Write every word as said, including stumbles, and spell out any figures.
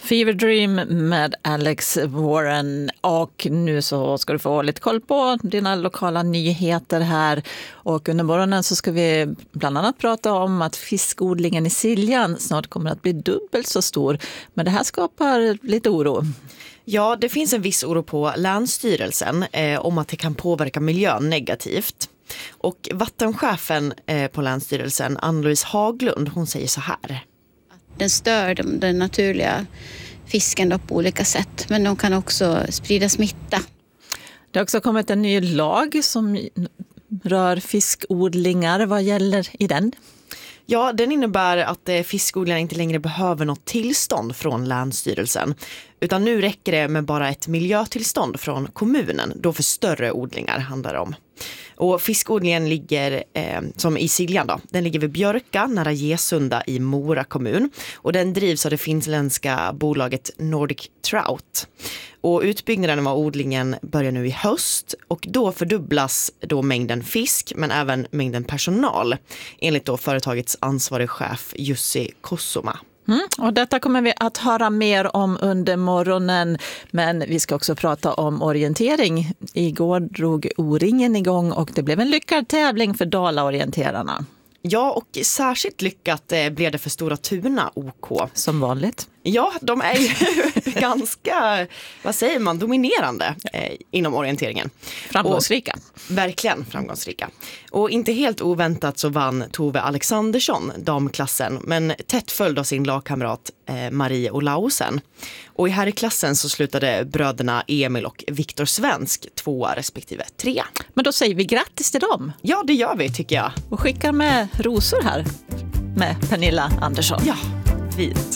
Fever Dream med Alex Warren, och nu så ska du få lite koll på dina lokala nyheter här, och under morgonen så ska vi bland annat prata om att fiskodlingen i Siljan snart kommer att bli dubbelt så stor, men det här skapar lite oro. Ja, det finns en viss oro på Länsstyrelsen eh, om att det kan påverka miljön negativt. Och vattenchefen eh, på Länsstyrelsen, Ann-Louise Haglund, hon säger så här. Den stör den, den naturliga fisken då på olika sätt, men de kan också sprida smitta. Det har också kommit en ny lag som rör fiskodlingar. Vad gäller i den? Ja, den innebär att eh, fiskodlingar inte längre behöver något tillstånd från Länsstyrelsen. Utan nu räcker det med bara ett miljötillstånd från kommunen, då för större odlingar handlar det om. Och fiskodlingen ligger, eh, som i Siljan då, den ligger vid Björka, nära Gesunda i Mora kommun. Och den drivs av det finländska bolaget Nordic Trout. Och utbyggnaden av odlingen börjar nu i höst, och då fördubblas då mängden fisk men även mängden personal, enligt då företagets ansvarig chef Jussi Kossoma. Mm, och detta kommer vi att höra mer om under morgonen, men vi ska också prata om orientering. Igår drog O-ringen igång och det blev en lyckad tävling för Dala-orienterarna. Ja, och särskilt lyckat eh, blev det för Stora Tuna O K. Som vanligt. Ja, de är ju ganska, vad säger man, dominerande eh, inom orienteringen. Framgångsrika. Och, verkligen framgångsrika. Och inte helt oväntat så vann Tove Alexandersson damklassen, men tätt följd av sin lagkamrat eh, Marie Olausen. Och i herrklassen så slutade bröderna Emil och Viktor Svensk tvåa respektive tre. Men då säger vi grattis till dem. Ja, det gör vi tycker jag. Och skickar med rosor här med Pernilla Andersson. Ja, fint.